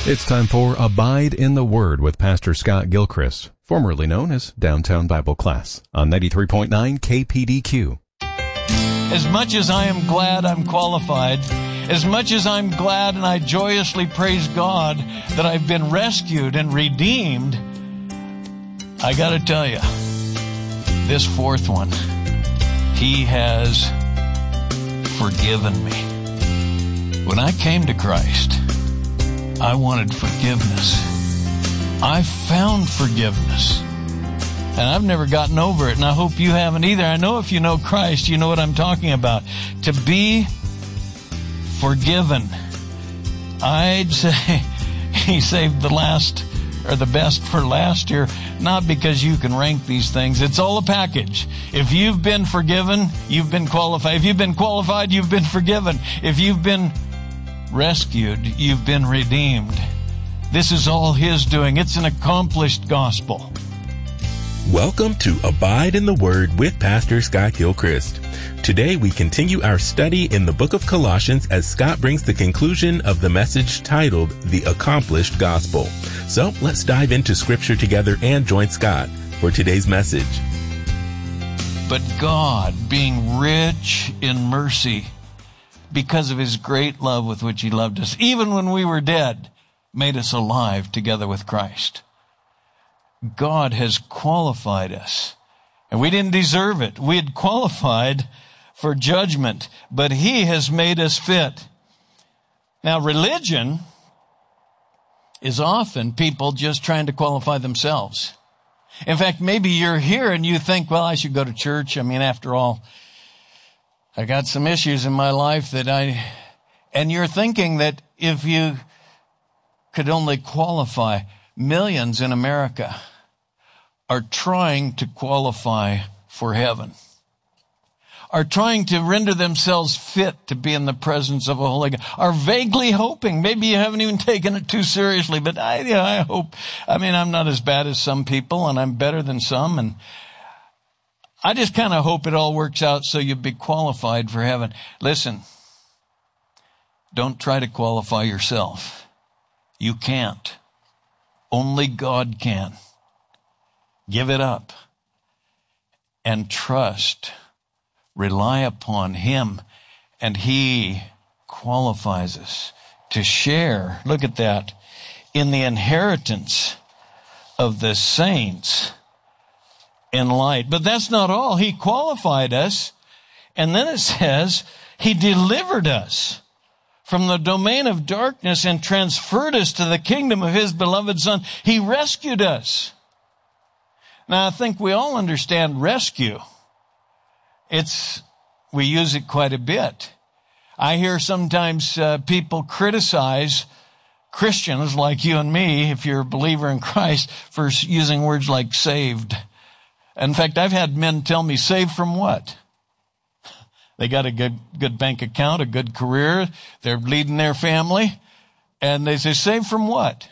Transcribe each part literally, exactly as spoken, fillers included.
It's time for Abide in the Word with Pastor Scott Gilchrist, formerly known as Downtown Bible Class, on ninety-three point nine K P D Q. As much as I am glad I'm qualified, as much as I'm glad and I joyously praise God that I've been rescued and redeemed, I gotta tell you, this fourth one, He has forgiven me. When I came to Christ, I wanted forgiveness. I found forgiveness. And I've never gotten over it, and I hope you haven't either. I know if you know Christ, you know what I'm talking about. To be forgiven. I'd say He saved the last, or the best for last year, not because you can rank these things. It's all a package. If you've been forgiven, you've been qualified. If you've been qualified, you've been forgiven. If you've been rescued, you've been redeemed. This is all His doing. It's an accomplished gospel. Welcome to Abide in the Word with Pastor Scott Gilchrist. Today we continue our study in the book of Colossians as Scott brings the conclusion of the message titled The Accomplished Gospel. So let's dive into Scripture together and join Scott for today's message. But God, being rich in mercy, because of His great love with which He loved us, even when we were dead, made us alive together with Christ. God has qualified us, and we didn't deserve it. We had qualified for judgment, but He has made us fit. Now, religion is often people just trying to qualify themselves. In fact, maybe you're here and you think, well, I should go to church. I mean, after all, I got some issues in my life that I, and you're thinking that if you could only qualify, millions in America are trying to qualify for heaven, are trying to render themselves fit to be in the presence of a holy God, are vaguely hoping. Maybe you haven't even taken it too seriously, but I, you know, I hope, I mean, I'm not as bad as some people and I'm better than some, and I just kind of hope it all works out so you'll be qualified for heaven. Listen, don't try to qualify yourself. You can't. Only God can. Give it up and trust. Rely upon Him, and He qualifies us to share, look at that, in the inheritance of the saints in light. But that's not all. He qualified us, and then it says He delivered us from the domain of darkness and transferred us to the kingdom of His beloved Son. He rescued us. Now, I think we all understand rescue. It's, we use it quite a bit. I hear sometimes uh, people criticize Christians like you and me, if you're a believer in Christ, for using words like saved. In fact, I've had men tell me, saved from what? They got a good, good bank account, a good career. They're leading their family. And they say, saved from what?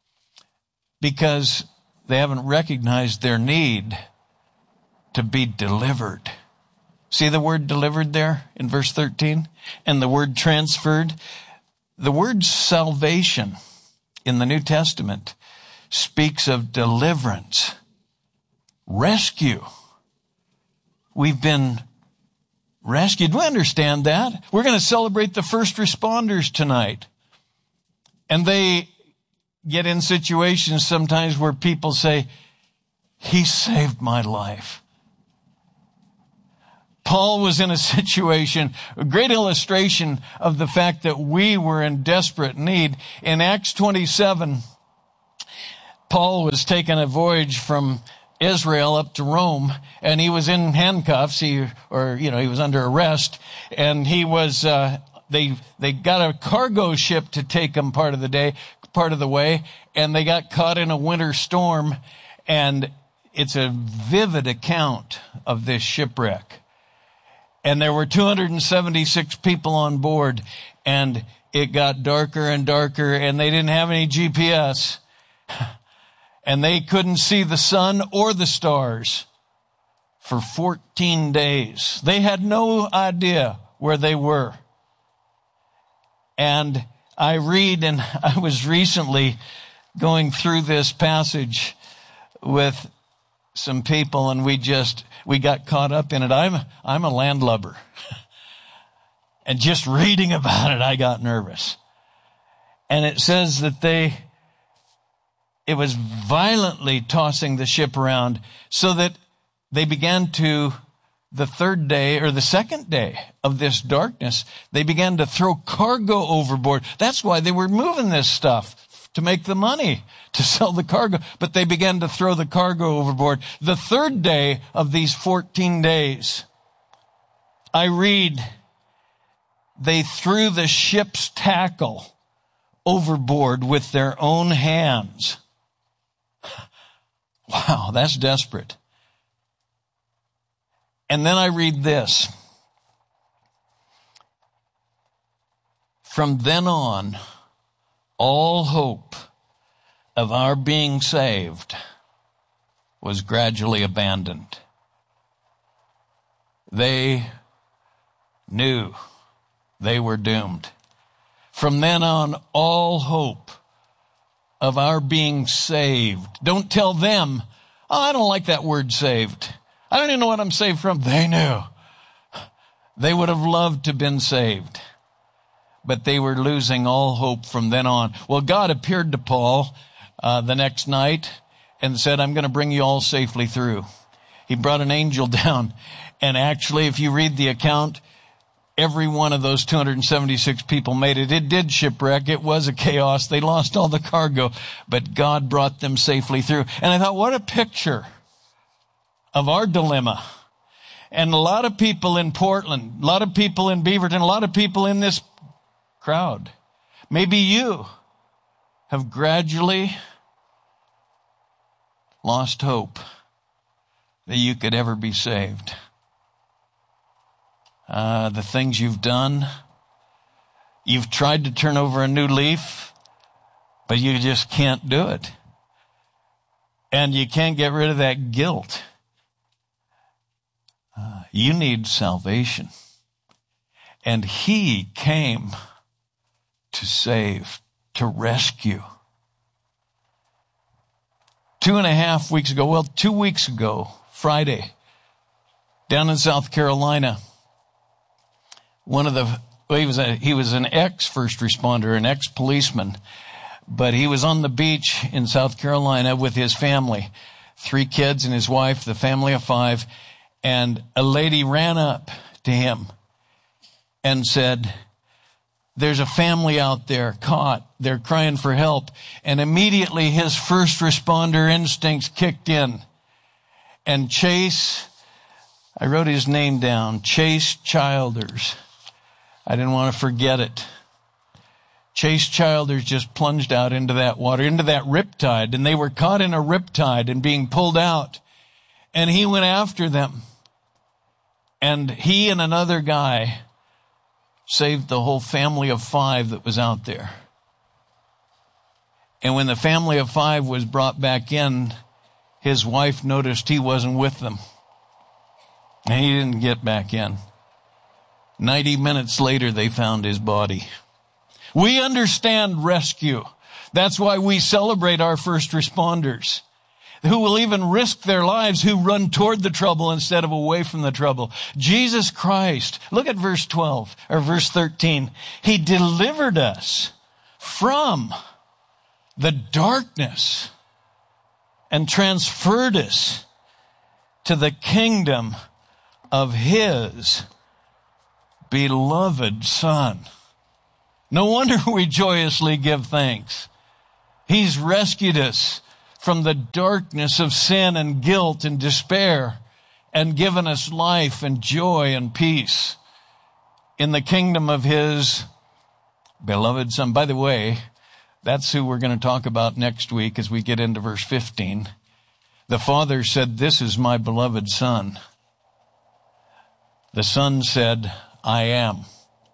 Because they haven't recognized their need to be delivered. See the word delivered there in verse thirteen? And the word transferred. The word salvation in the New Testament speaks of deliverance, rescue. We've been rescued. We understand that. We're going to celebrate the first responders tonight. And they get in situations sometimes where people say, He saved my life. Paul was in a situation, a great illustration of the fact that we were in desperate need. In Acts twenty-seven, Paul was taking a voyage from Israel up to Rome, and he was in handcuffs, he, or, you know, he was under arrest, and he was, uh, they, they got a cargo ship to take him part of the day, part of the way, and they got caught in a winter storm, and it's a vivid account of this shipwreck. And there were two hundred seventy-six people on board, and it got darker and darker, and they didn't have any G P S. And they couldn't see the sun or the stars for fourteen days. They had no idea where they were. And I read, and I was recently going through this passage with some people, and we just, we got caught up in it. I'm, I'm a landlubber. And just reading about it, I got nervous. And it says that they, it was violently tossing the ship around so that they began to, the third day or the second day of this darkness, they began to throw cargo overboard. That's why they were moving this stuff, to make the money, to sell the cargo. But they began to throw the cargo overboard. The third day of these fourteen days, I read, they threw the ship's tackle overboard with their own hands. Wow, that's desperate. And then I read this. From then on, all hope of our being saved was gradually abandoned. They knew they were doomed. From then on, all hope of our being saved. Don't tell them, oh, I don't like that word saved. I don't even know what I'm saved from. They knew. They would have loved to have been saved. But they were losing all hope from then on. Well, God appeared to Paul uh, the next night and said, I'm going to bring you all safely through. He brought an angel down. And actually, if you read the account, every one of those two hundred seventy-six people made it. It did shipwreck. It was a chaos. They lost all the cargo, but God brought them safely through. And I thought, what a picture of our dilemma. And a lot of people in Portland, a lot of people in Beaverton, a lot of people in this crowd, maybe you have gradually lost hope that you could ever be saved. Uh, the things you've done, you've tried to turn over a new leaf, but you just can't do it. And you can't get rid of that guilt. Uh, you need salvation. And He came to save, to rescue. Two and a half weeks ago, well, two weeks ago, Friday, down in South Carolina, one of the, well, he was a, he was an ex-first responder, an ex-policeman, but he was on the beach in South Carolina with his family, three kids and his wife, the family of five, and a lady ran up to him and said, there's a family out there caught. They're crying for help. And immediately his first responder instincts kicked in. And Chase, I wrote his name down, Chase Childers. I didn't want to forget it. Chase Childers just plunged out into that water, into that riptide, and they were caught in a riptide and being pulled out. And he went after them. And he and another guy saved the whole family of five that was out there. And when the family of five was brought back in, his wife noticed he wasn't with them. And he didn't get back in. Ninety minutes later, they found his body. We understand rescue. That's why we celebrate our first responders, who will even risk their lives, who run toward the trouble instead of away from the trouble. Jesus Christ, look at verse twelve, or verse thirteen. He delivered us from the darkness and transferred us to the kingdom of His beloved Son. No wonder we joyously give thanks. He's rescued us from the darkness of sin and guilt and despair and given us life and joy and peace in the kingdom of His beloved Son. By the way, that's who we're going to talk about next week as we get into verse fifteen. The Father said, "This is my beloved Son." The Son said, "I am."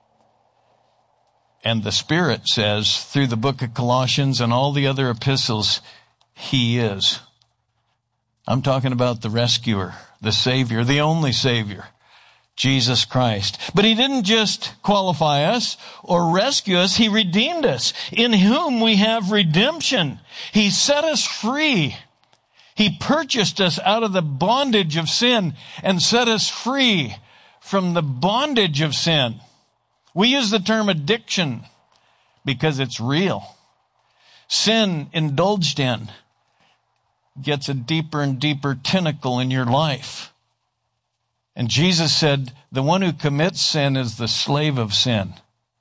And the Spirit says, through the book of Colossians and all the other epistles, He is. I'm talking about the rescuer, the Savior, the only Savior, Jesus Christ. But he didn't just qualify us or rescue us. He redeemed us, in whom we have redemption. He set us free. He purchased us out of the bondage of sin and set us free from the bondage of sin. We use the term addiction because it's real. Sin indulged in gets a deeper and deeper tentacle in your life. And Jesus said, the one who commits sin is the slave of sin.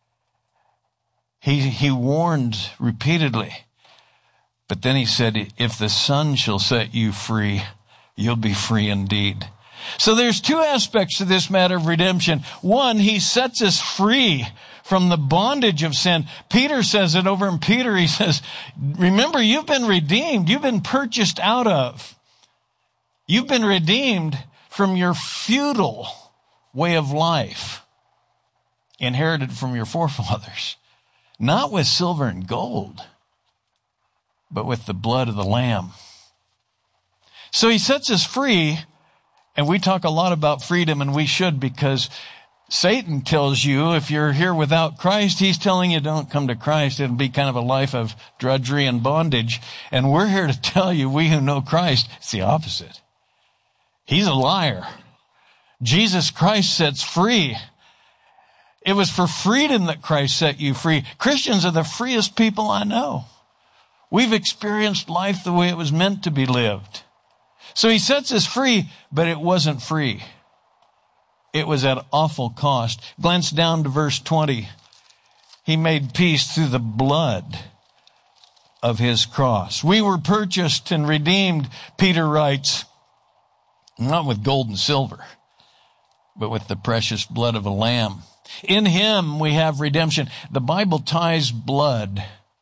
He, he warned repeatedly. But then he said, if the Son shall set you free, you'll be free indeed. So there's two aspects to this matter of redemption. One, he sets us free from the bondage of sin. Peter says it over in Peter. He says, remember, you've been redeemed. You've been purchased out of. You've been redeemed from your feudal way of life, inherited from your forefathers, not with silver and gold, but with the blood of the Lamb. So he sets us free, and we talk a lot about freedom, and we should, because Satan tells you if you're here without Christ, he's telling you don't come to Christ. It'll be kind of a life of drudgery and bondage. And we're here to tell you, we who know Christ, it's the opposite. He's a liar. Jesus Christ sets free. It was for freedom that Christ set you free. Christians are the freest people I know. We've experienced life the way it was meant to be lived. So he sets us free, but it wasn't free. It was at awful cost. Glance down to verse twenty. He made peace through the blood of his cross. We were purchased and redeemed, Peter writes, not with gold and silver, but with the precious blood of a lamb. In him we have redemption. The Bible ties blood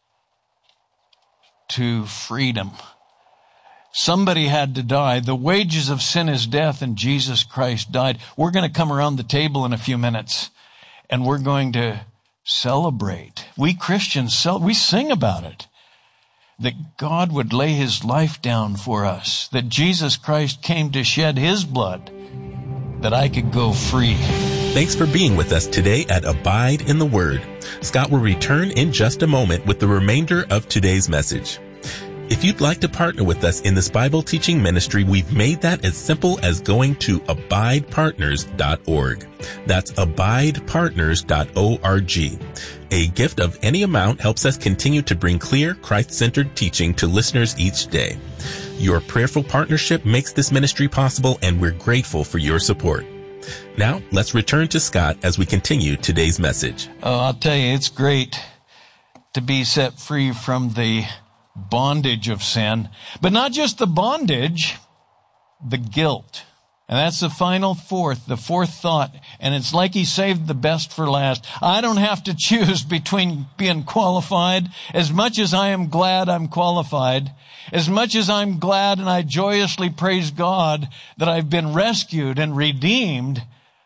to freedom. Somebody had to die. The wages of sin is death, and Jesus Christ died. We're going to come around the table in a few minutes, and we're going to celebrate. We Christians, we sing about it. That God would lay his life down for us. That Jesus Christ came to shed his blood that I could go free. Thanks for being with us today at Abide in the Word. Scott will return in just a moment with the remainder of today's message. If you'd like to partner with us in this Bible teaching ministry, we've made that as simple as going to abide partners dot org. That's abide partners dot org. A gift of any amount helps us continue to bring clear, Christ-centered teaching to listeners each day. Your prayerful partnership makes this ministry possible, and we're grateful for your support. Now, let's return to Scott as we continue today's message. Oh, I'll tell you, it's great to be set free from the bondage of sin, but not just the bondage, the guilt. And that's the final fourth, the fourth thought. And it's like he saved the best for last. I don't have to choose between being qualified. As much as I am glad I'm qualified, as much as I'm glad and I joyously praise God that I've been rescued and redeemed,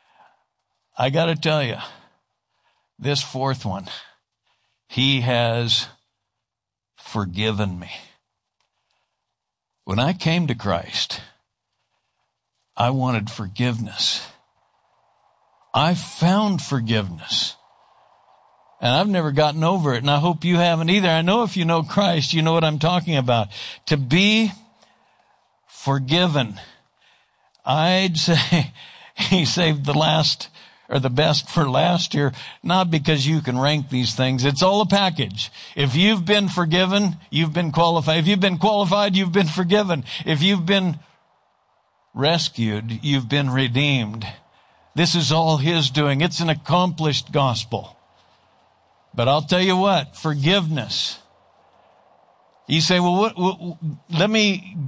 I got to tell you, this fourth one, he has forgiven me. When I came to Christ, I wanted forgiveness. I found forgiveness. And I've never gotten over it, and I hope you haven't either. I know if you know Christ, you know what I'm talking about. To be forgiven. I'd say he saved the last or the best for last here, not because you can rank these things. It's all a package. If you've been forgiven, you've been qualified. If you've been qualified, you've been forgiven. If you've been rescued, you've been redeemed. This is all his doing. It's an accomplished gospel. But I'll tell you what, forgiveness. You say, well, what, what, let me